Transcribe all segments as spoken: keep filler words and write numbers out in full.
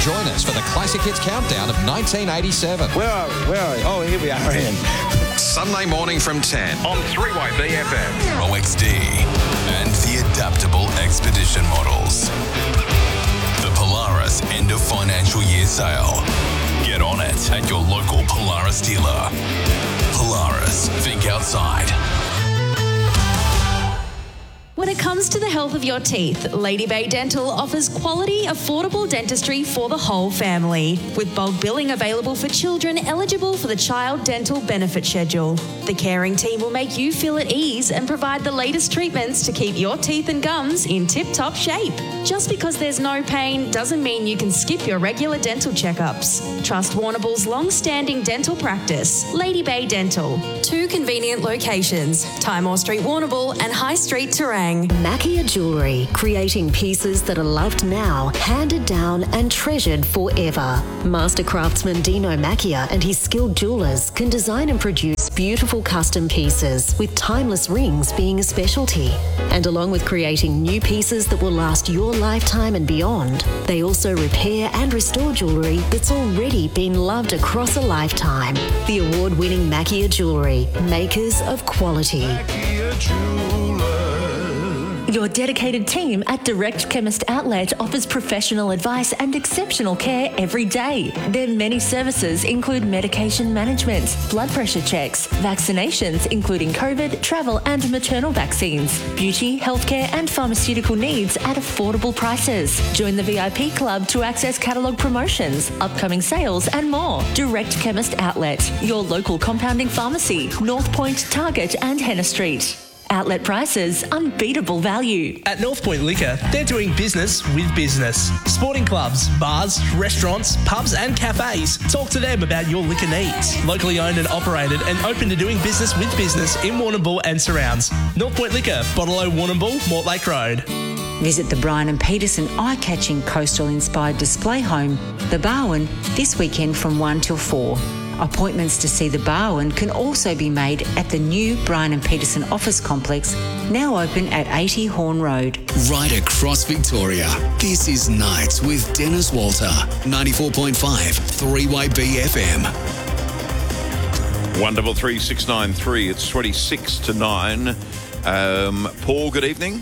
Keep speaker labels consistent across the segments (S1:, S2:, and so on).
S1: Join us for the Classic Hits Countdown of nineteen eighty-seven.
S2: Where are we? Where are we? Oh, here we are. In.
S1: Sunday morning from ten
S3: on three Y B F M.
S4: O X D and the adaptable expedition models. The Polaris end of financial year sale. Get on it at your local Polaris dealer. Polaris, think outside.
S5: When it comes to the health of your teeth, Lady Bay Dental offers quality, affordable dentistry for the whole family, with bulk billing available for children eligible for the Child Dental Benefit Schedule. The caring team will make you feel at ease and provide the latest treatments to keep your teeth and gums in tip-top shape. Just because there's no pain doesn't mean you can skip your regular dental checkups. Trust Warrnambool's long-standing dental practice, Lady Bay Dental. Two convenient locations, Timor Street, Warrnambool and High Street, Terang.
S6: Macchia Jewellery, creating pieces that are loved now, handed down and treasured forever. Master craftsman Dino Macchia and his skilled jewellers can design and produce beautiful custom pieces, with timeless rings being a specialty. And along with creating new pieces that will last your lifetime and beyond, they also repair and restore jewellery that's already been loved across a lifetime. The award-winning Macchia Jewellery, makers of quality.
S7: Macchia Jewelers.
S8: Your dedicated team at Direct Chemist Outlet offers professional advice and exceptional care every day. Their many services include medication management, blood pressure checks, vaccinations including COVID, travel and maternal vaccines, beauty, healthcare and pharmaceutical needs at affordable prices. Join the V I P club to access catalogue promotions, upcoming sales and more. Direct Chemist Outlet, your local compounding pharmacy, North Point, Target and Henna Street. Outlet prices, unbeatable value.
S9: At North Point Liquor, they're doing business with business. Sporting clubs, bars, restaurants, pubs and cafes. Talk to them about your liquor needs. Locally owned and operated and open to doing business with business in Warrnambool and surrounds. North Point Liquor, Bottle-O Warrnambool, Mortlake Road.
S10: Visit the Brian and Peterson eye-catching coastal-inspired display home, The Barwon, this weekend from one till four. Appointments to see the Barwon can also be made at the new Brian and Peterson office complex, now open at eighty Horn Road.
S4: Right across Victoria, this is Nights with Dennis Walter, ninety-four point five, three Y B F M.
S3: one double three six nine three, it's twenty-six to nine. Um, Paul, good evening.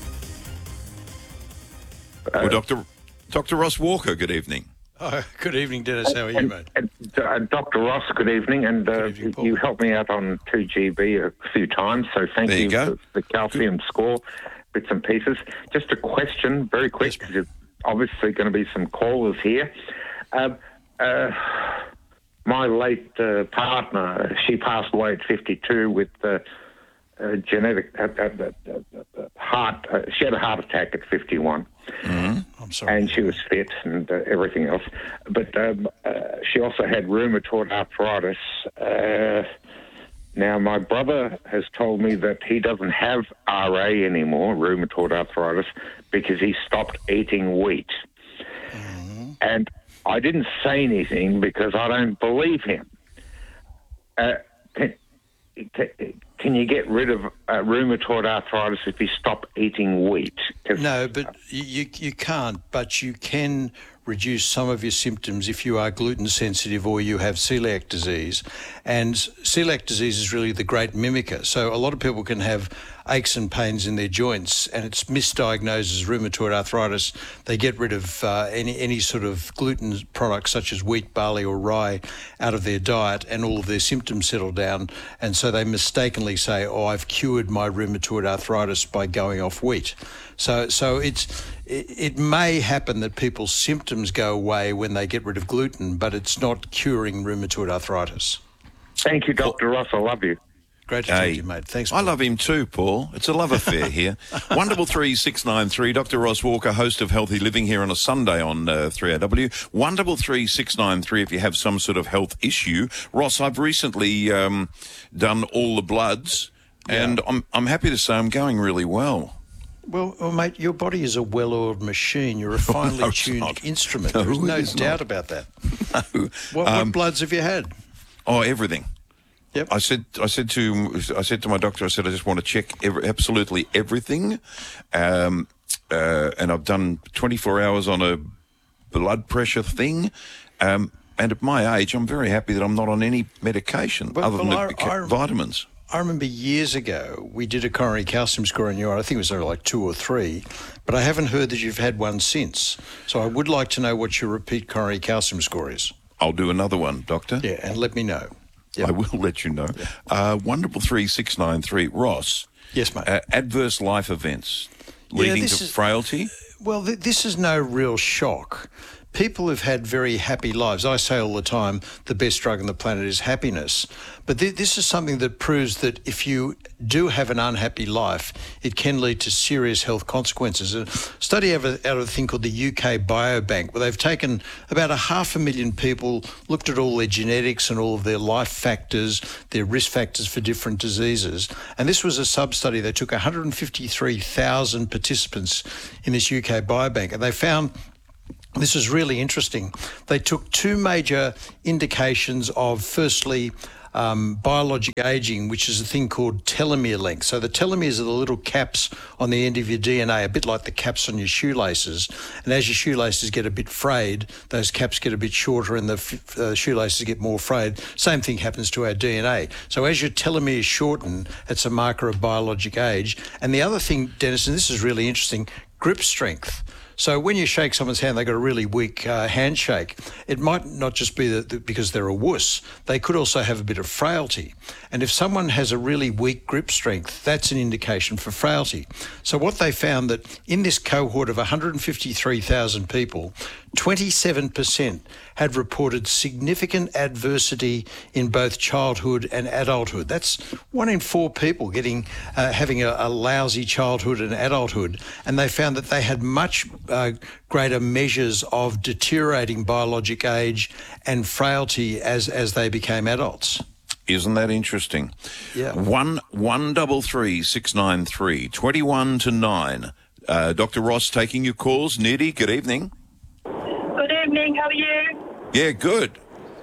S3: Uh, or Doctor Doctor Ross Walker, good evening.
S11: Oh, good evening, Dennis. How are you,
S12: and,
S11: mate?
S12: And, uh, Doctor Ross, good evening. And uh, good evening, you helped me out on two G B a few times, so thank
S3: there
S12: you,
S3: you go.
S12: for the calcium good. Score, bits and pieces. Just a question, very quick, because yes, there's obviously going to be some callers here. Uh, uh, my late uh, partner, she passed away at fifty-two with uh, uh, genetic uh, uh, uh, uh, heart. Uh, she had a heart attack at fifty-one.
S11: Mm-hmm. I'm sorry.
S12: And she was fit and uh, everything else. But um, uh, she also had rheumatoid arthritis. Uh, now, my brother has told me that he doesn't have R A anymore, rheumatoid arthritis, because he stopped eating wheat. Mm-hmm. And I didn't say anything because I don't believe him. Uh, can, can, can you get rid of uh, rheumatoid arthritis if you stop eating wheat?
S11: No, but you you can't. But you can reduce some of your symptoms if you are gluten sensitive or you have celiac disease. And celiac disease is really the great mimicker. So a lot of people can have aches and pains in their joints, and it's misdiagnosed as rheumatoid arthritis. They get rid of uh, any any sort of gluten products such as wheat, barley or rye out of their diet, and all of their symptoms settle down. And so they mistakenly say, oh, I've cured my rheumatoid arthritis by going off wheat. So so it's it, it may happen that people's symptoms go away when they get rid of gluten, but it's not curing rheumatoid arthritis.
S12: Thank you, Doctor Ross. I love you.
S11: Great to
S3: hey,
S11: talk to you, mate. Thanks, Paul.
S3: I love him too, Paul. It's a love affair here. one double three six nine three. Doctor Ross Walker, host of Healthy Living here on a Sunday on uh, three A W. one double three six nine three if you have some sort of health issue. Ross, I've recently um, done all the bloods, yeah. and I'm I'm happy to say I'm going really well.
S11: Well, well, mate, your body is a well-oiled machine. You're a finely no, tuned
S3: not.
S11: instrument.
S3: No,
S11: There's no doubt
S3: not.
S11: about that.
S3: No.
S11: What,
S3: um,
S11: what bloods have you had?
S3: Oh, everything.
S11: Yep.
S3: I said, I said to, I said to my doctor, I said, I just want to check every, absolutely everything, um, uh, and I've done twenty-four hours on a blood pressure thing. Um, and at my age, I'm very happy that I'm not on any medication
S11: Well,
S3: other
S11: well,
S3: than
S11: I-
S3: the ca-
S11: I-
S3: vitamins.
S11: I remember years ago we did a coronary calcium score on you. I think it was only like two or three, but I haven't heard that you've had one since. So I would like to know what your repeat coronary calcium score is.
S3: I'll do another one, Doctor.
S11: Yeah, and let me know.
S3: I will let you know. Uh, one double three six nine three. Ross.
S11: Yes, mate.
S3: Uh, adverse life events
S11: Yeah,
S3: leading
S11: this
S3: to
S11: is-
S3: frailty.
S11: Well, th- this is no real shock. People have had very happy lives. I say all the time, the best drug on the planet is happiness. But th- this is something that proves that if you do have an unhappy life, it can lead to serious health consequences. A study out of, out of a thing called the U K Biobank, where they've taken about a half a million people, looked at all their genetics and all of their life factors, their risk factors for different diseases. And this was a sub-study. They took one hundred fifty-three thousand participants in this U K Biobank, and they found this is really interesting. They took two major indications of, firstly, um, biologic aging, which is a thing called telomere length. So the telomeres are the little caps on the end of your D N A, a bit like the caps on your shoelaces. And as your shoelaces get a bit frayed, those caps get a bit shorter and the f- uh, shoelaces get more frayed. Same thing happens to our D N A. So as your telomeres shorten, it's a marker of biologic age. And the other thing, Dennis, and this is really interesting, grip strength. So when you shake someone's hand, they've got a really weak uh, handshake. It might not just be that, that because they're a wuss. They could also have a bit of frailty. And if someone has a really weak grip strength, that's an indication for frailty. So what they found that in this cohort of one hundred fifty-three thousand people, twenty-seven percent had reported significant adversity in both childhood and adulthood. That's one in four people getting uh, having a, a lousy childhood and adulthood. And they found that they had much uh, greater measures of deteriorating biologic age and frailty as, as they became adults.
S3: Isn't that interesting?
S11: Yeah.
S3: One one double three six nine three twenty one to nine. Uh, Doctor Ross taking your calls. Nidhi, good evening.
S13: Good evening. How are you?
S3: Yeah, good.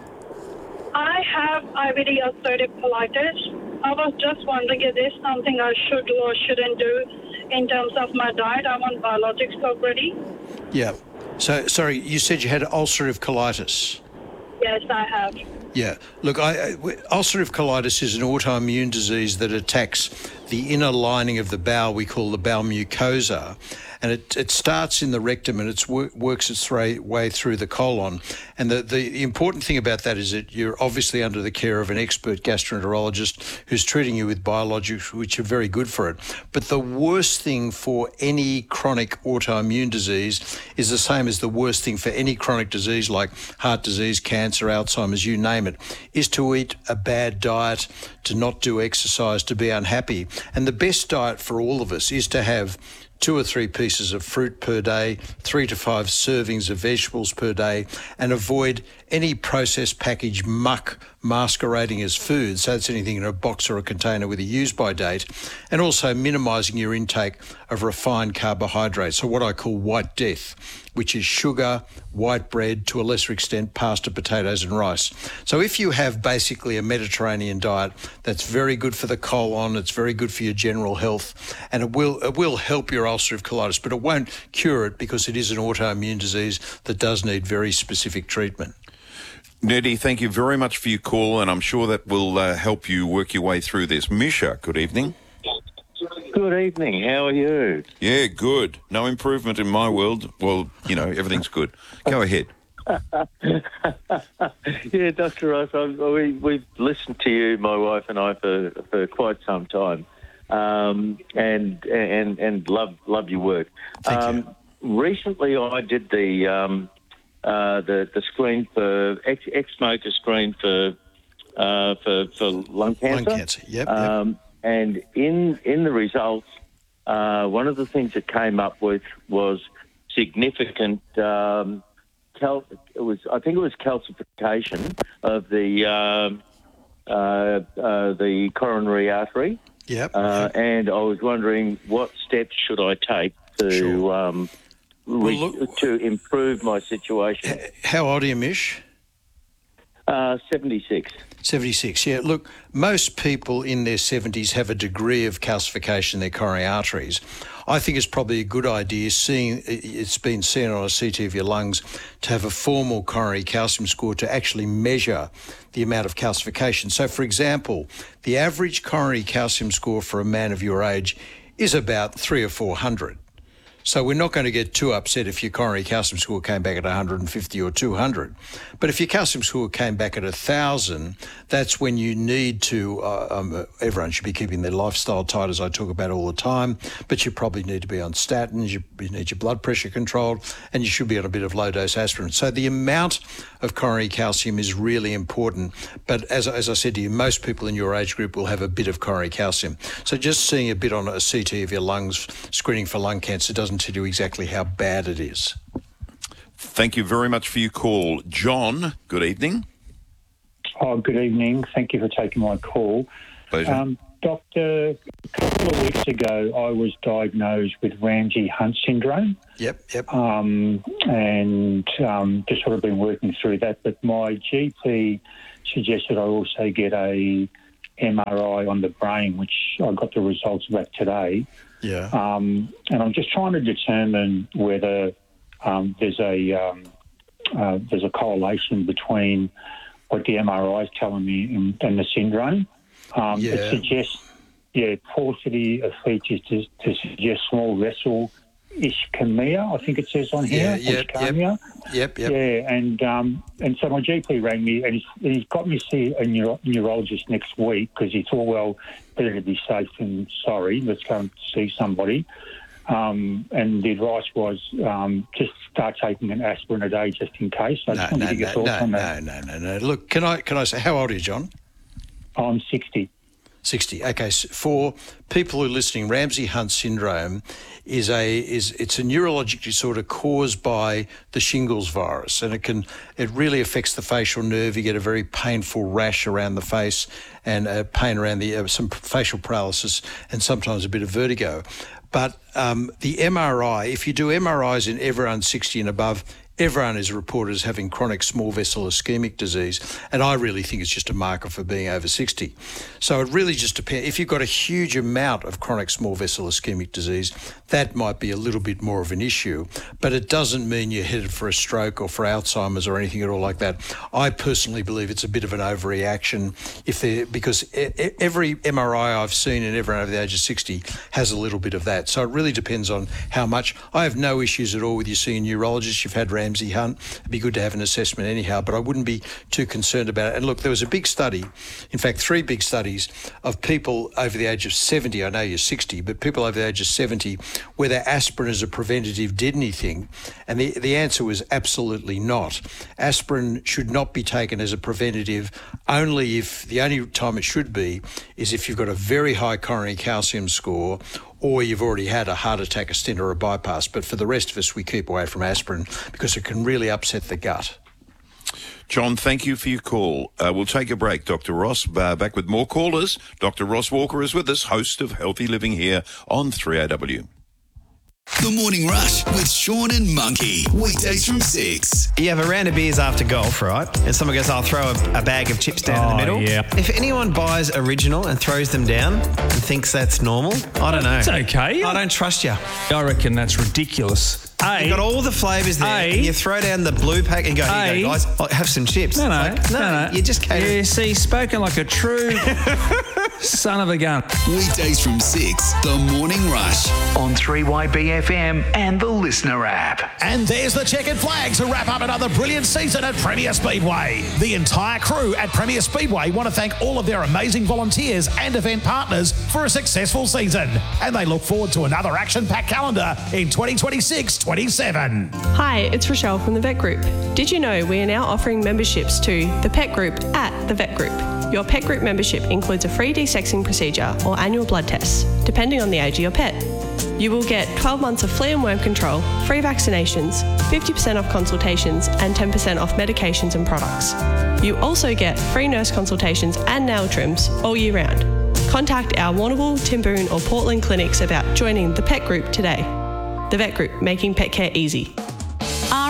S13: I have I V D ulcerative colitis. I was just wondering if there's something I should or shouldn't do in terms of my diet. I'm on biologics already.
S11: Yeah. So, sorry, you said you had ulcerative colitis.
S13: Yes, I have.
S11: Yeah. Look, I, I, ulcerative colitis is an autoimmune disease that attacks the inner lining of the bowel we call the bowel mucosa. And it, it starts in the rectum and it wor- works its th- way through the colon. And the, the important thing about that is that you're obviously under the care of an expert gastroenterologist who's treating you with biologics, which are very good for it. But the worst thing for any chronic autoimmune disease is the same as the worst thing for any chronic disease like heart disease, cancer, Alzheimer's, you name it, is to eat a bad diet, to not do exercise, to be unhappy. And the best diet for all of us is to have two or three pieces of fruit per day, three to five servings of vegetables per day, and avoid any processed packaged muck masquerading as food. So that's anything in a box or a container with a use-by date, and also minimising your intake of refined carbohydrates, so what I call white death, which is sugar, white bread, to a lesser extent pasta, potatoes and rice. So if you have basically a Mediterranean diet, that's very good for the colon, it's very good for your general health, and it will it will help your ulcerative colitis, but it won't cure it because it is an autoimmune disease that does need very specific treatment.
S3: Nidhi, thank you very much for your call, and I'm sure that will uh, help you work your way through this. Misha, good evening.
S14: Good evening. How are you?
S3: Yeah, good. No improvement in my world. Well, you know, everything's good. Go ahead.
S14: Yeah, Doctor Ross, I, we, we've listened to you, my wife and I, for, for quite some time, um, and and and love love your work.
S11: Thank
S14: um,
S11: you.
S14: Recently, I did the um, uh, the the screen for ex, ex-smoker screen for uh, for for lung cancer.
S11: Lung cancer. Yep.
S14: Um,
S11: yep.
S14: And in in the results, uh, one of the things that came up with was significant. Um, cal- it was I think it was calcification of the um, uh, uh, the coronary artery.
S11: Yep.
S14: Uh, and I was wondering what steps should I take to
S11: Sure.
S14: um, re-
S11: Well, look-
S14: to improve my situation.
S11: How old are you, Mish?
S14: Uh, seventy-six.
S11: seventy-six, yeah. Look, most people in their seventies have a degree of calcification in their coronary arteries. I think it's probably a good idea, seeing it's been seen on a C T of your lungs, to have a formal coronary calcium score to actually measure the amount of calcification. So, for example, the average coronary calcium score for a man of your age is about three or four hundred. So we're not going to get too upset if your coronary calcium score came back at one hundred fifty or two hundred. But if your calcium score came back at one thousand, that's when you need to, uh, um, everyone should be keeping their lifestyle tight, as I talk about all the time, but you probably need to be on statins, you, you need your blood pressure controlled, and you should be on a bit of low-dose aspirin. So the amount of coronary calcium is really important. But as, as I said to you, most people in your age group will have a bit of coronary calcium. So just seeing a bit on a C T of your lungs, screening for lung cancer, doesn't tell you exactly how bad it is.
S3: Thank you very much for your call. John, good evening.
S15: Oh, good evening. Thank you for taking my call.
S3: Pleasure.
S15: Um, Doctor, a couple of weeks ago, I was diagnosed with Ramsay-Hunt syndrome.
S11: Yep, yep.
S15: Um, and um, just sort of been working through that. But my G P suggested I also get a M R I on the brain, which I got the results back today.
S11: Yeah.
S15: Um, and I'm just trying to determine whether um, there's a um, uh, there's a correlation between what the M R I is telling me and, and the syndrome. Um,
S11: Yeah.
S15: It suggests, yeah, paucity of features to, to suggest small vessel ischemia, I think it says on here.
S11: Yeah, yep,
S15: ischemia.
S11: Yep, yep.
S15: Yeah, and um, and so my G P rang me, and he's, he's got me to see a neuro- neurologist next week, because he thought, well, better to be safe than sorry. Let's go and see somebody. Um, and the advice was um, just start taking an aspirin a day just in case. So I just
S11: No,
S15: wanted
S11: no,
S15: to get your
S11: no,
S15: thoughts
S11: no,
S15: on that.
S11: no, no, no, no. Look, can I can I say, how old are you, John?
S15: I'm sixty.
S11: sixty. Okay, so for people who are listening, Ramsay-Hunt syndrome is a is it's a neurologic disorder caused by the shingles virus, and it can it really affects the facial nerve. You get a very painful rash around the face and uh, pain around the uh, some facial paralysis and sometimes a bit of vertigo. But um, the M R I, if you do M R Is in everyone sixty and above, everyone is reported as having chronic small vessel ischemic disease, and I really think it's just a marker for being over sixty. So it really just depends. If you've got a huge amount of chronic small vessel ischemic disease, that might be a little bit more of an issue, but it doesn't mean you're headed for a stroke or for Alzheimer's or anything at all like that. I personally believe it's a bit of an overreaction, if they because every M R I I've seen in everyone over the age of sixty has a little bit of that. So it really depends on how much. I have no issues at all with you seeing a neurologist. You've had Ramsay-Hunt. It'd be good to have an assessment anyhow, but I wouldn't be too concerned about it. And look, there was a big study, in fact, three big studies of people over the age of seventy. I know you're sixty, but people over the age of seventy, whether aspirin as a preventative did anything. And the, the answer was absolutely not. Aspirin should not be taken as a preventative, only if the only time it should be is if you've got a very high coronary calcium score, or you've already had a heart attack, a stent or a bypass. But for the rest of us, we keep away from aspirin because it can really upset the gut.
S3: John, thank you for your call. Uh, we'll take a break, Doctor Ross. Uh, back with more callers. Doctor Ross Walker is with us, host of Healthy Living here on three A W.
S4: The Morning Rush with Sean and Monkey. Weekdays from six.
S16: You have a round of beers after golf, right? And someone goes, I'll throw a, a bag of chips down
S17: Oh,
S16: in the middle.
S17: yeah.
S16: If anyone buys original and throws them down and thinks that's normal, I don't know.
S17: It's okay.
S16: I don't trust you.
S17: I reckon that's ridiculous. A,
S16: You've got all the flavours there,
S17: A,
S16: and you throw down the blue pack and go, here you go,
S17: A,
S16: guys, I'll have some chips.
S17: No, no,
S16: Like, no,
S17: no, no.
S16: you just can't.
S17: Yeah, see, spoken like a true son of a gun.
S4: Weekdays from six. The Morning Rush.
S18: On three Y B F M and the Listener app.
S19: And there's the checkered flag to wrap up another brilliant season at Premier Speedway. The entire crew at Premier Speedway want to thank all of their amazing volunteers and event partners for a successful season. And they look forward to another action-packed calendar in twenty twenty-six twenty-seven.
S20: Hi, it's Rochelle from the Vet Group. Did you know we are now offering memberships to the Pet Group at the Vet Group? Your Pet Group membership includes a free desexing procedure or annual blood tests, depending on the age of your pet. You will get twelve months of flea and worm control, free vaccinations, fifty percent off consultations and ten percent off medications and products. You also get free nurse consultations and nail trims all year round. Contact our Warrnambool, Timboon or Portland clinics about joining the Pet Group today. The Vet Group, making pet care easy.
S21: R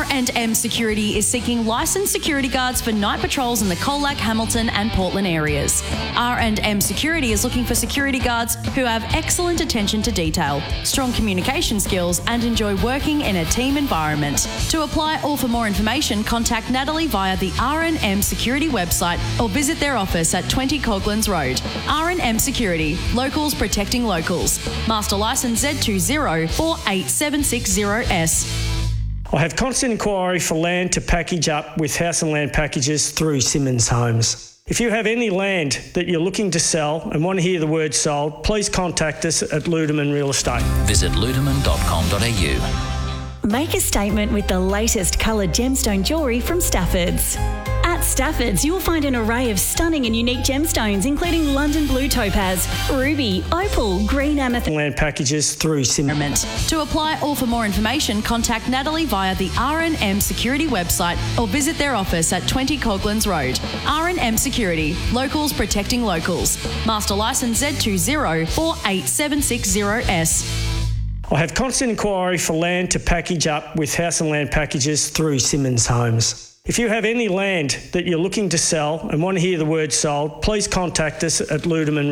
S5: and M Security is seeking licensed security guards for night patrols in the Colac, Hamilton and Portland areas. R and M Security is looking for security guards who have excellent attention to detail, strong communication skills and enjoy working in a team environment. To apply or for more information, contact Natalie via the R and M Security website or visit their office at twenty Coglands Road. R and M Security, locals protecting locals. Master Licence Z two zero four eight seven six zero S.
S21: I have constant inquiry for land to package up with house and land packages through Simmons Homes. If you have any land that you're looking to sell and want to hear the word sold, please contact us at Ludeman Real Estate.
S22: Visit ludeman dot com dot a u.
S23: Make a statement with the latest coloured gemstone jewellery from Stafford's. At Stafford's, you'll find an array of stunning and unique gemstones, including London Blue Topaz, Ruby, Opal, Green Amethyst.
S21: Land packages through Simmons.
S5: To apply or for more information, contact Natalie via the R and M Security website or visit their office at twenty Coglands Road. R and M Security, locals protecting locals. Master Licence Z two zero four eight seven six zero S.
S21: I have constant inquiry for land to package up with house and land packages through Simmons Homes. If you have any land that you're looking to sell and want to hear the word sold, please contact us at Ludeman.